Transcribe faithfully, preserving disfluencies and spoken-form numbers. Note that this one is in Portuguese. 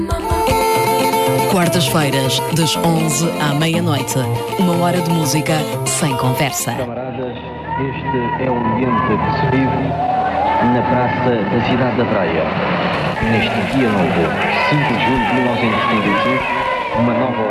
Quartas-feiras, das onze à meia-noite. Uma hora de música sem conversa. Camaradas, este é o ambiente que se vive na praça da cidade da Praia. Neste dia novo, cinco de julho de mil novecentos e setenta e cinco, uma nova